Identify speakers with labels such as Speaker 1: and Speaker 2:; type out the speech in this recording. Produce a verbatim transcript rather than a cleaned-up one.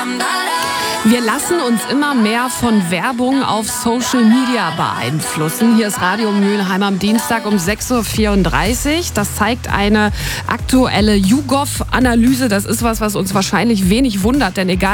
Speaker 1: Wir lassen uns immer mehr von Werbung auf Social Media beeinflussen. Hier ist Radio Mülheim am Dienstag um sechs Uhr vierunddreißig. Das zeigt eine aktuelle YouGov-Analyse. Das ist was, was uns wahrscheinlich wenig wundert, denn egal